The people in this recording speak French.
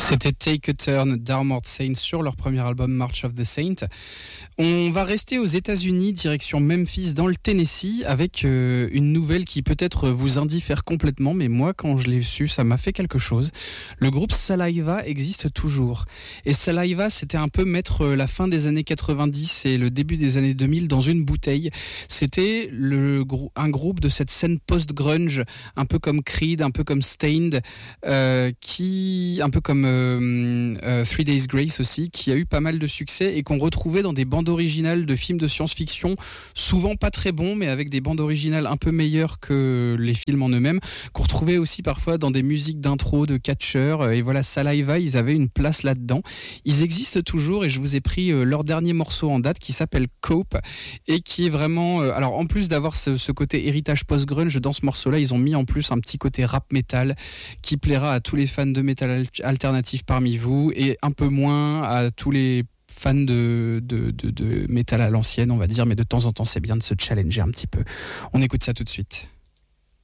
C'était Take a Turn d'Armored Saints sur leur premier album March of the Saint. On va rester aux États-Unis, direction Memphis dans le Tennessee, avec une nouvelle qui peut-être vous indiffère complètement, mais moi quand je l'ai su, ça m'a fait quelque chose. Le groupe Saliva existe toujours. Et Saliva, c'était un peu mettre la fin des années 90 et le début des années 2000 dans une bouteille. C'était un groupe de cette scène post-grunge, un peu comme Creed, un peu comme Stained, un peu comme Three Days Grace aussi, qui a eu pas mal de succès et qu'on retrouvait dans des bandes originales de films de science-fiction, souvent pas très bons, mais avec des bandes originales un peu meilleures que les films en eux-mêmes, qu'on retrouvait aussi parfois dans des musiques d'intro, de catcheurs. Et voilà, Saliva, ils avaient une place là-dedans. Ils existent toujours et je vous ai pris leur dernier morceau en date qui s'appelle Cope et qui est vraiment... alors en plus d'avoir ce côté héritage post-grunge, dans ce morceau-là, ils ont mis en plus un petit côté rap metal qui plaira à tous les fans de métal alternatif parmi vous et un peu moins à tous les fans de métal à l'ancienne, on va dire, mais de temps en temps c'est bien de se challenger un petit peu. On écoute ça tout de suite.